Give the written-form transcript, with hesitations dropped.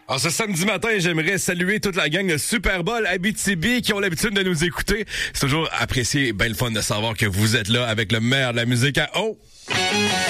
Alors, ce samedi matin, j'aimerais saluer toute la gang de Super Bowl Abitibi qui ont l'habitude de nous écouter. C'est toujours apprécié, bien le fun de savoir que vous êtes là avec le meilleur de la musique à eau.